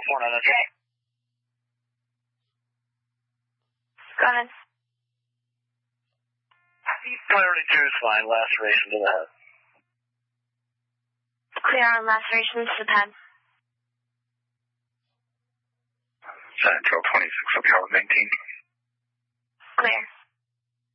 Okay. Go ahead. Priority 2 is fine. Laceration to the head. Clear on lacerations to the pad. Central 26, will be out 19. Clear.